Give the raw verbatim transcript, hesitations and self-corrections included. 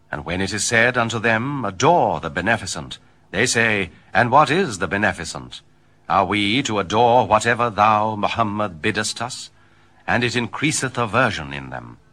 And when it is said unto them, Adore the beneficent, they say, And what is the beneficent? Are we to adore whatever thou, Muhammad, biddest us? And it increaseth aversion in them.